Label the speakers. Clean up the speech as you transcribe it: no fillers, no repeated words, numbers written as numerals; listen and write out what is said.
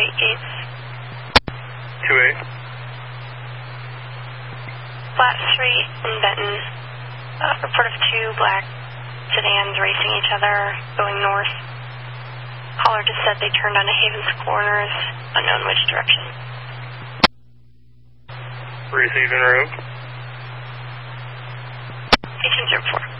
Speaker 1: Gates.
Speaker 2: 2-8.
Speaker 1: Flat Street in Benton. Report of 2 black sedans racing each other, going north. Caller just said they turned onto Havens Corners, unknown which direction.
Speaker 2: Receiving room.
Speaker 1: Station 04.